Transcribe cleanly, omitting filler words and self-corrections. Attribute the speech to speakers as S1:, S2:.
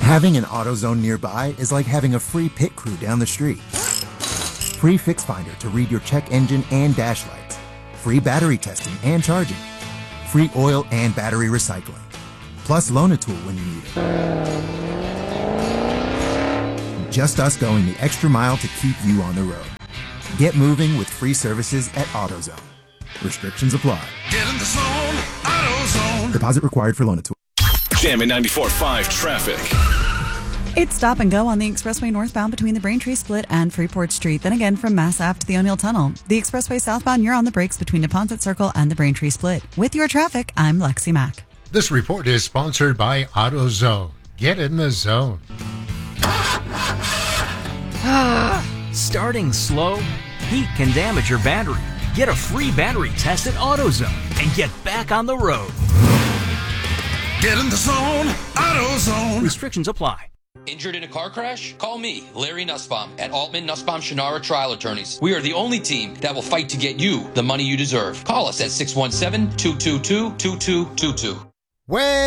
S1: Having an AutoZone nearby is like having a free pit crew down the street. Free Fix Finder to read your check engine and dash lights. Free battery testing and charging. Free oil and battery recycling. Plus Loan-A-Tool when you need it. Just us going the extra mile to keep you on the road. Get moving with free services at AutoZone. Restrictions apply.
S2: Get in the zone, AutoZone.
S1: Deposit required for Loan-A-Tool.
S3: Jammin' 94.5 traffic.
S4: It's stop and go on the expressway northbound between the Braintree Split and Freeport Street. Then again from Mass Ave to the O'Neill Tunnel. The expressway southbound, you're on the brakes between Neponset Circle and the Braintree Split. With your traffic, I'm Lexi Mack.
S5: This report is sponsored by AutoZone. Get in the zone.
S6: Starting slow? Heat can damage your battery. Get a free battery test at AutoZone and get back on the road.
S2: Get in the zone, AutoZone.
S6: Restrictions apply.
S7: Injured in a car crash? Call me, Larry Nussbaum, at Altman Nussbaum Shannara Trial Attorneys. We are the only team that will fight to get you the money you deserve. Call us at 617-222-2222.
S5: Way